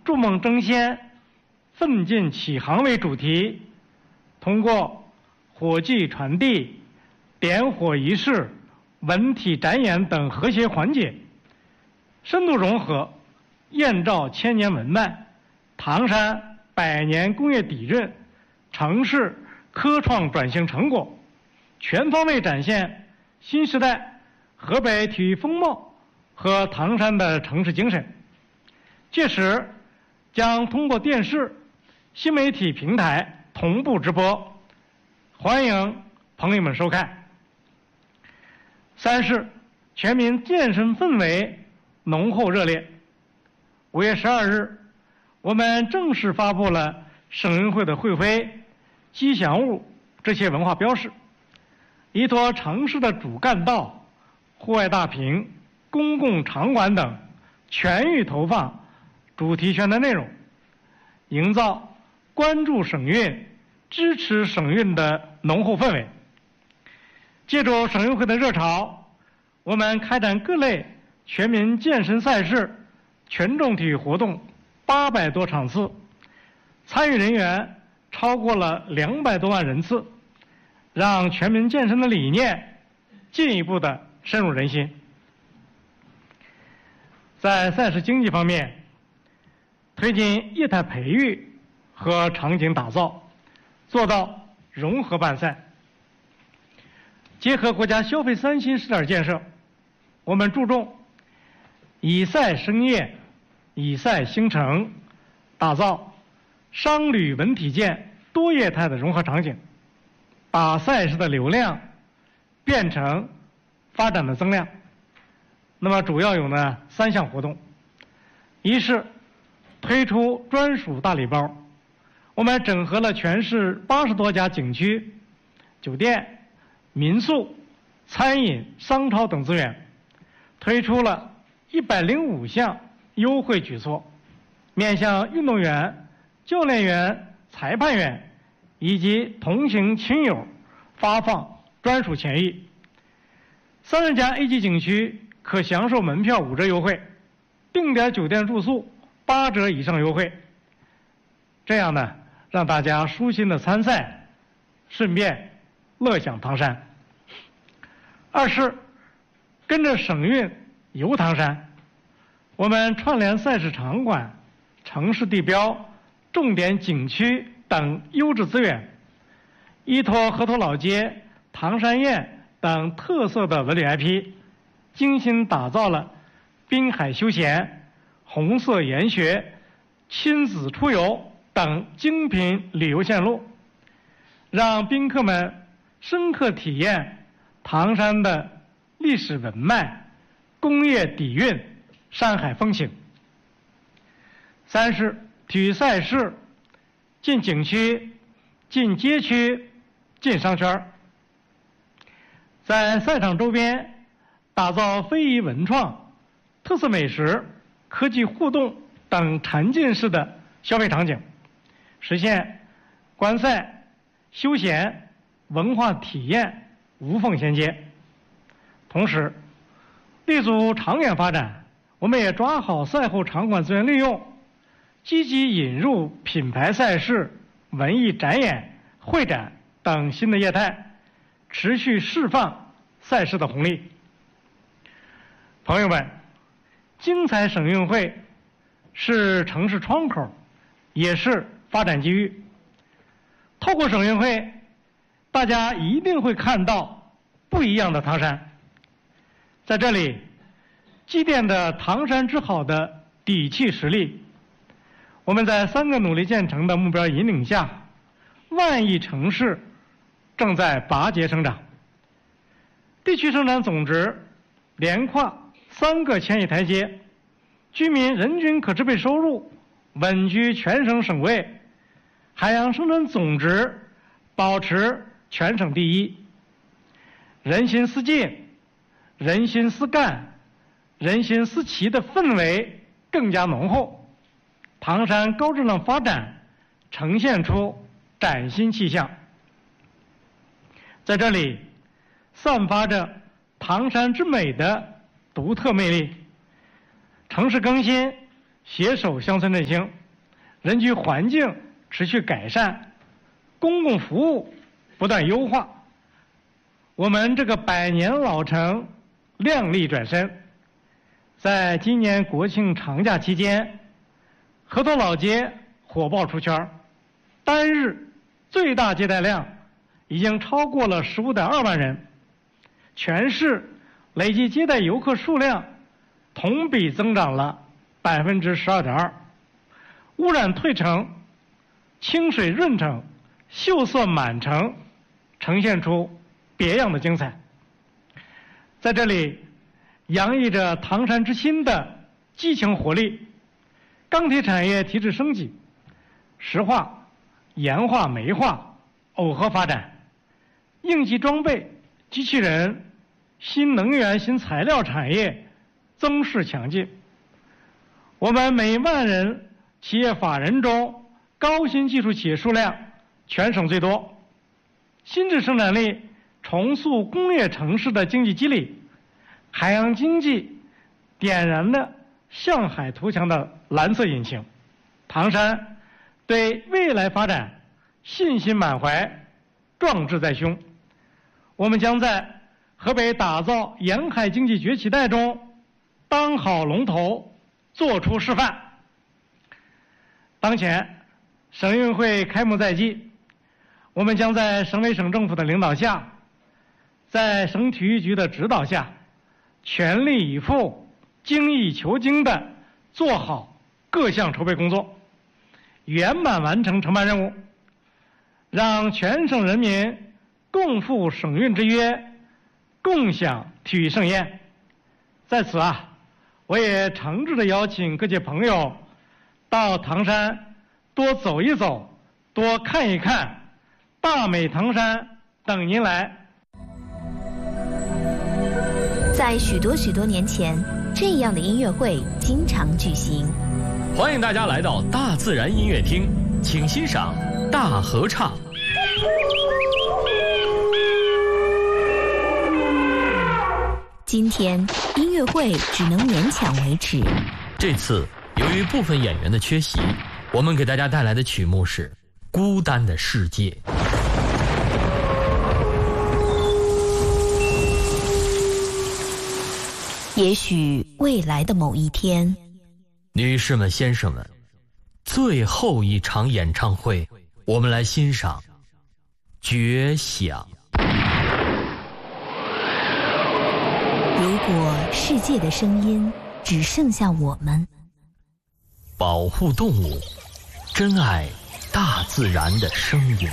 筑梦争先、奋进启航为主题，通过火炬传递、点火仪式、文体展演等和谐环节，深度融合燕赵千年文脉、唐山100年工业底蕴、城市科创转型成果，全方位展现新时代河北体育风貌和唐山的城市精神。届时将通过电视、新媒体平台同步直播，欢迎朋友们收看。3是全民健身氛围浓厚热烈。5月12日，我们正式发布了省运会的会徽、吉祥物这些文化标识，依托城市的主干道、户外大屏、公共场馆等全域投放主题宣传内容，营造关注省运、支持省运的浓厚氛围。借助省运会的热潮，我们开展各类全民健身赛事、群众体育活动800多场次，参与人员超过了200多万人次，让全民健身的理念进一步的深入人心。在赛事经济方面，推进业态培育和场景打造，做到融合办赛。结合国家消费3新试点建设，我们注重以赛生业、以赛兴城，打造商旅文体健多业态的融合场景，把赛事的流量变成发展的增量。那么主要有3项活动。一是推出专属大礼包，我们整合了全市80多家景区、酒店、民宿、餐饮、商超等资源，推出了105项优惠举措，面向运动员、教练员、裁判员以及同行亲友发放专属权益。30家 A 级景区可享受门票5折优惠，定点酒店住宿8折以上优惠。这样让大家舒心的参赛，顺便乐享唐山。2是跟着省运游唐山，我们串联赛事场馆、城市地标、重点景区等优质资源，依托河头老街、唐山堰等特色的文旅 IP， 精心打造了滨海休闲、红色研学、亲子出游等精品旅游线路，让宾客们深刻体验唐山的历史文脉、工业底蕴、山海风情。3是体育赛事进景区、进街区、进商圈，在赛场周边打造非遗文创、特色美食、科技互动等沉浸式的消费场景，实现观赛、休闲、文化体验无缝衔接。同时，立足长远发展，我们也抓好赛后场馆资源利用，积极引入品牌赛事、文艺展演、会展等新的业态，持续释放赛事的红利。朋友们，精彩省运会是城市窗口，也是发展机遇。透过省运会，大家一定会看到不一样的唐山。在这里，积淀的唐山之好的底气实力，我们在3个努力建成的目标引领下，万亿城市正在拔节生长，地区生产总值连跨3个千亿台阶，居民人均可支配收入稳居全省省位，海洋生产总值保持全省第一，人心思近、人心思干、人心思齐的氛围更加浓厚，唐山高质量发展呈现出崭新气象。在这里，散发着唐山之美的独特魅力。城市更新携手乡村振兴，人居环境持续改善，公共服务不断优化，我们这个百年老城亮丽转身。在今年国庆长假期间，河头老街火爆出圈，单日最大接待量已经超过了15.2万人，全市累计接待游客数量同比增长了12.2%，污染退城、清水润城、秀色满城，呈现出别样的精彩。在这里，洋溢着唐山之心的激情活力，钢铁产业提质升级，石化、岩化、煤化耦合发展，应急装备、机器人、新能源、新材料产业增势强劲。我们每万人企业法人中，高新技术企业数量全省最多，新质生产力重塑工业城市的经济机理，海洋经济点燃了向海图强的蓝色引擎。唐山对未来发展信心满怀，壮志在胸。我们将在河北打造沿海经济崛起带中当好龙头，做出示范。当前省运会开幕在即，我们将在省委省政府的领导下，在省体育局的指导下，全力以赴、精益求精地做好各项筹备工作，圆满完成承办任务，让全省人民共赴省运之约，共享体育盛宴。在此我也诚挚地邀请各界朋友到唐山多走一走，多看一看，大美唐山等您来。 在许多年前，这样的音乐会经常举行。 欢迎大家来到大自然音乐厅，请欣赏大合唱。 今天音乐会只能勉强维持。 这次由于部分演员的缺席，我们给大家带来的曲目是《孤单的世界》。 也许未来的某一天， 女士们、先生们，最后一场演唱会，我们来欣赏《绝响》。 如果世界的声音只剩下我们， 保护动物，珍爱大自然的声音。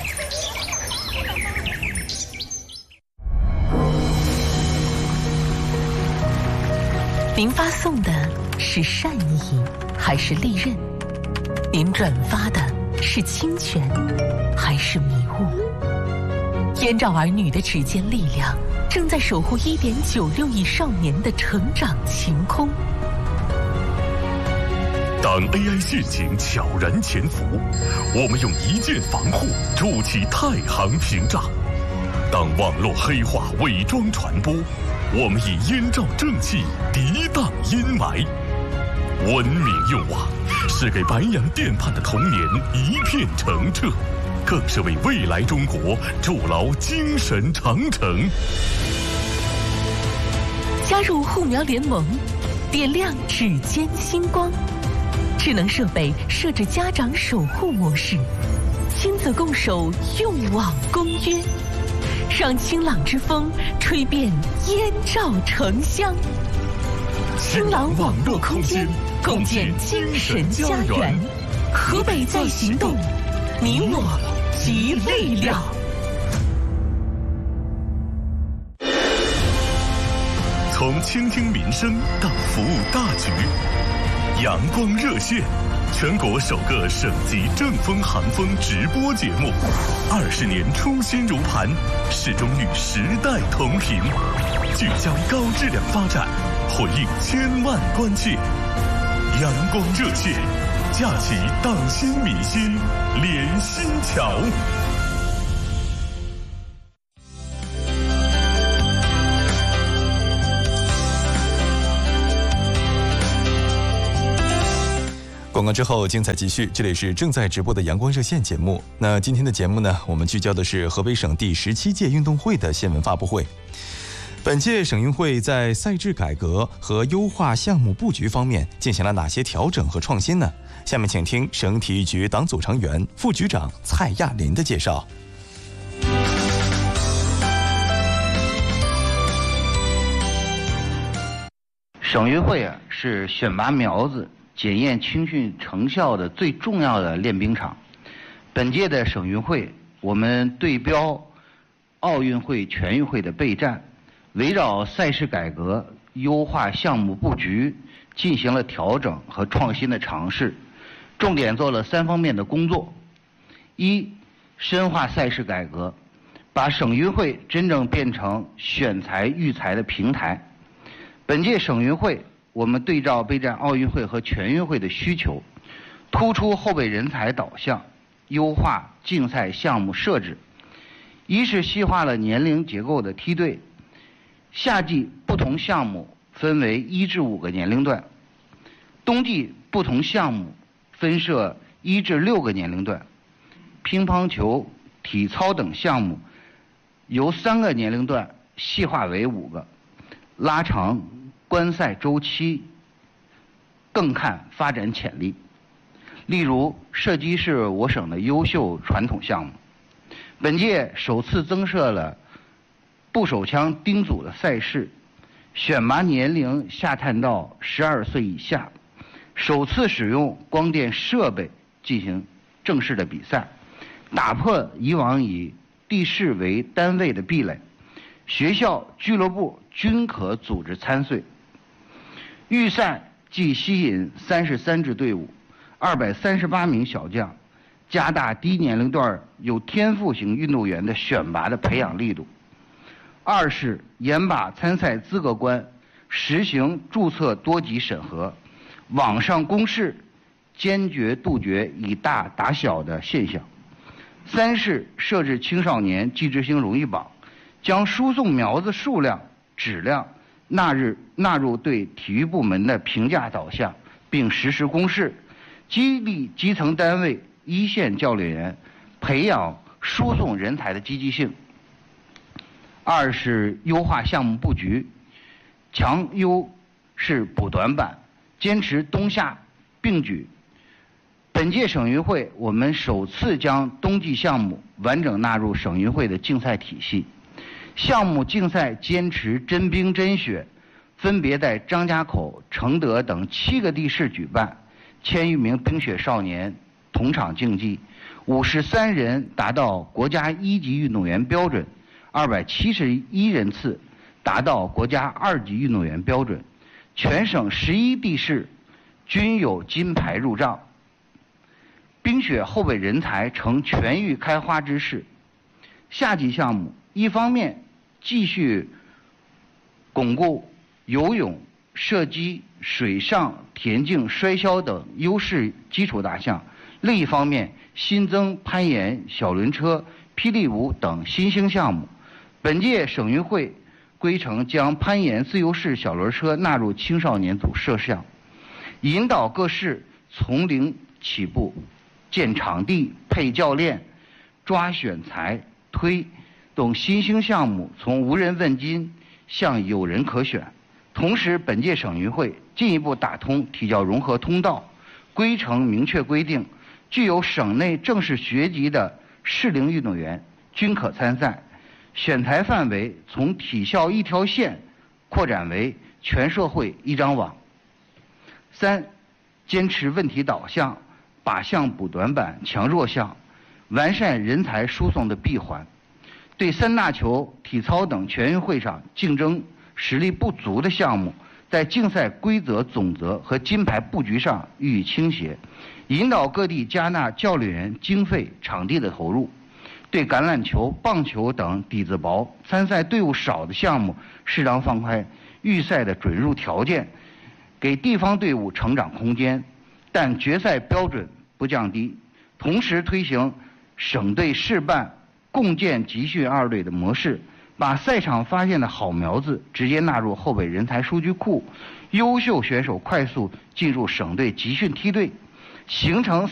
您发送的是善意还是利刃？您转发的是侵权还是迷雾？燕赵儿女的指尖力量正在守护1.96亿少年的成长晴空。 当 AI 陷阱悄然潜伏，我们用一键防护筑起太行屏障；当网络黑化伪装传播，我们以燕赵正气涤荡阴霾。文明用网是给白洋淀畔的童年一片澄澈，更是为未来中国筑牢精神长城。 加入护苗联盟，点亮指尖星光。智能设备设置家长守护模式，亲子共守用网公约，让清朗之风吹遍燕赵城乡。清朗网络空间，共建精神家园。河北在行动，你我集力量。 从倾听民生到服务大局，阳光热线，全国首个省级正风寒风直播节目，20年初心如磐，始终与时代同频，聚焦高质量发展，回应千万关切。阳光热线，架起党心民心连心桥。 广告之后，精彩继续。这里是正在直播的阳光热线节目。那今天的节目呢，我们聚焦的是河北省第17届运动会的新闻发布会。本届省运会在赛制改革和优化项目布局方面进行了哪些调整和创新呢？下面请听省体育局党组成员、副局长蔡亚林的介绍。 省运会是选拔苗子、检验青训成效的最重要的练兵场。本届的省运会，我们对标奥运会、全运会的备战，围绕赛事改革、优化项目布局进行了调整和创新的尝试，重点做了3方面的工作：一、深化赛事改革，把省运会真正变成选材育才的平台。本届省运会，我们对照备战奥运会和全运会的需求，突出后备人才导向，优化竞赛项目设置。一是细化了年龄结构的梯队，夏季不同项目分为1至5个年龄段，冬季不同项目分设1至6个年龄段，乒乓球、体操等项目由3个年龄段细化为5个，拉长观赛周期，更看发展潜力。例如，射击是我省的优秀传统项目，本届首次增设了步手枪丁组的赛事，选拔年龄下探到12岁以下，首次使用光电设备进行正式的比赛，打破以往以地市为单位的壁垒，学校、俱乐部均可组织参赛。预赛即吸引33支队伍，238名小将，加大低年龄段有天赋型运动员的选拔的培养力度。二是严把参赛资格关，实行注册多级审核，网上公示，坚决杜绝以大打小的现象。三是设置青少年技职性荣誉榜，将输送苗子数量、质量纳入对体育部门的评价导向，并实施公示，激励基层单位一线教练员培养输送人才的积极性。二是优化项目布局，强优是补短板，坚持冬夏并举。本届省运会，我们首次将冬季项目完整纳入省运会的竞赛体系。项目竞赛坚持真冰真雪，分别在张家口、承德等7个地市举办，1000余名冰雪少年同场竞技，53人达到国家1级运动员标准，271人次达到国家2级运动员标准，全省11地市均有金牌入账。冰雪后备人才呈全域开花之势。夏季项目一方面继续巩固游泳、射击、水上、田径、摔跤等优势基础大项，另一方面新增攀岩、小轮车、霹雳舞等新兴项目。本届省运会规程将攀岩、自由式小轮车纳入青少年组设项，引导各市从零起步，建场地、配教练、抓选材、推等新兴项目从无人问津向有人可选。同时，本届省运会进一步打通体教融合通道，规程明确规定，具有省内正式学籍的适龄运动员均可参赛，选材范围从体校一条线扩展为全社会一张网。三、坚持问题导向，把项补短板，强弱项，完善人才输送的闭环。对3大球、体操等全运会上竞争实力不足的项目，在竞赛规则总则和金牌布局上予以倾斜，引导各地加纳教练员经费、场地的投入。对橄榄球、棒球等底子薄、参赛队伍少的项目，适当放开预赛的准入条件，给地方队伍成长空间，但决赛标准不降低。同时推行省队市办共建集训2队的模式，把赛场发现的好苗子直接纳入后备人才数据库，优秀选手快速进入省队集训梯队。 形成